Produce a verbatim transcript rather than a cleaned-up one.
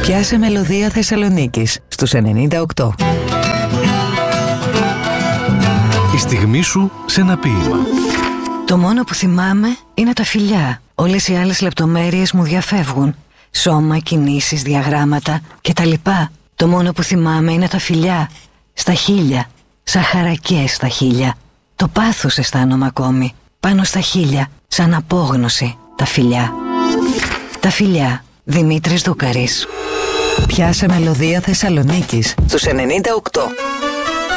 Πιάσε μελωδία Θεσσαλονίκης στους ενενήντα οκτώ. Η στιγμή σου σε ένα ποίημα. Το μόνο που θυμάμαι είναι τα φιλιά. Όλες οι άλλες λεπτομέρειες μου διαφεύγουν. Σώμα, κινήσεις, διαγράμματα κτλ. Το μόνο που θυμάμαι είναι τα φιλιά. Στα χείλια, σαν χαρακές στα χείλια. Το πάθος αισθάνομαι ακόμη. Πάνω στα χείλια, σαν απόγνωση, τα φιλιά. Τα φιλιά, Δημήτρης Δούκαρης. Πιάσε μελωδία Θεσσαλονίκης στους ενενήντα οκτώ.